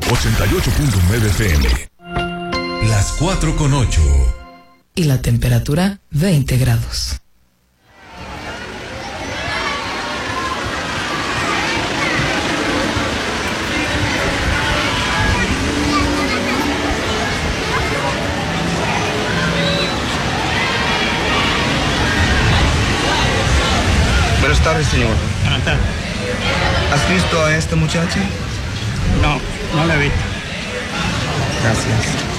88.9 FM. Las 4:08. Y la temperatura 20 grados. Buenas tardes, señor. Buenas tardes. ¿Has visto a esta muchacha? No, no la he visto. Gracias.